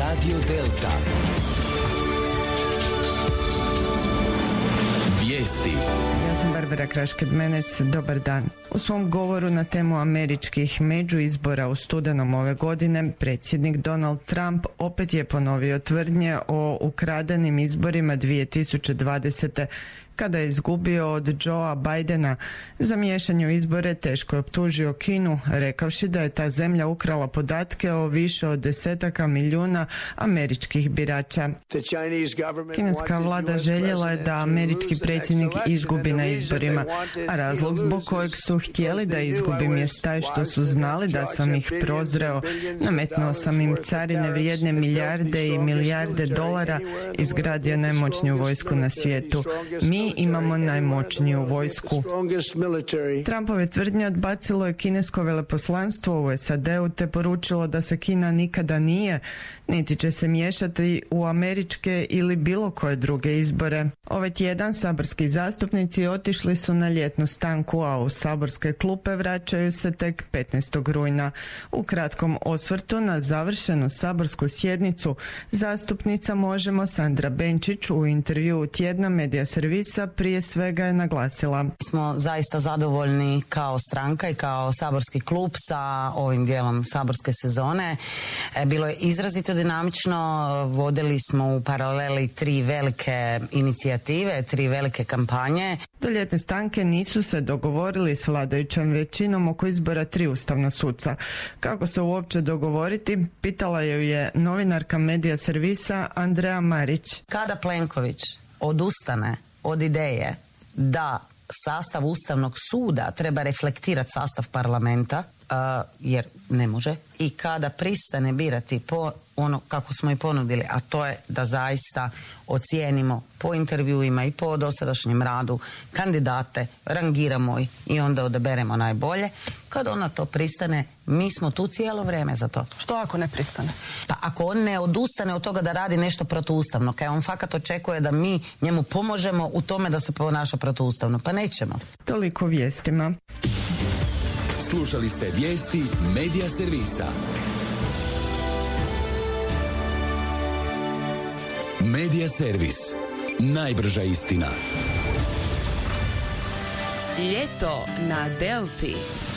Radio Delta. Vijesti. Ja sam Barbara Krašked-Menec, dobar dan. U svom govoru na temu američkih međuizbora u studenom ove godine, predsjednik Donald Trump opet je ponovio tvrdnje o ukradenim izborima 2020. kada je izgubio od Joea Bidena. Za miješanje u izbore teško je optužio Kinu, rekavši da je ta zemlja ukrala podatke o više od 10 milijuna američkih birača. Kineska vlada željela je da američki predsjednik izgubi na izborima, a razlog zbog kojeg su htjeli da izgubim je taj što su znali da sam ih prozreo. Nametnuo sam im carine vrijedne milijarde i milijarde dolara, izgradio najmoćniju vojsku na svijetu. Mi imamo najmoćniju vojsku. Trumpove tvrdnje odbacilo je kinesko veleposlanstvo u SAD-u te poručilo da se Kina nikada nije, niti će se miješati u američke ili bilo koje druge izbore. Ovaj tjedan saborski zastupnici otišli su na ljetnu stanku, a u saborske klupe vraćaju se tek 15. rujna. U kratkom osvrtu na završenu saborsku sjednicu zastupnica Možemo Sandra Benčić u intervjuu tjedna Medija servisa prije svega je naglasila: Smo zaista zadovoljni kao stranka i kao saborski klub sa ovim dijelom saborske sezone. Bilo je izrazito dinamično, vodili smo u paraleli 3 velike inicijative, 3 velike kampanje. Do ljetne stanke nisu se dogovorili s vladajućom većinom oko izbora 3 ustavna suca. Kako se uopće dogovoriti, pitala je novinarka Medija servisa Andreja Marić. Kada Plenković odustane od ideje da sastav Ustavnog suda treba reflektirati sastav parlamenta, jer ne može, i kada pristane birati po ono kako smo i ponudili, a to je da zaista ocijenimo po intervjuima i po dosadašnjem radu kandidate, rangiramo ih i onda odaberemo najbolje. Kad ona to pristane, mi smo tu cijelo vrijeme za to. Što ako ne pristane? Pa ako on ne odustane od toga da radi nešto protuustavno, kaj on fakat očekuje da mi njemu pomožemo u tome da se ponaša protuustavno, pa nećemo. Toliko vijestima. Slušali ste vijesti Medija servisa. Medija servis. Najbrža istina. Ljeto na Delti.